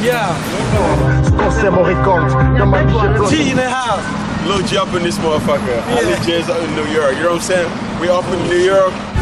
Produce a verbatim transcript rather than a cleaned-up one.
Yeah. G in the house. Lil G up in this motherfucker. Yeah. I live J's up in New York. You know what I'm saying? We off in New York.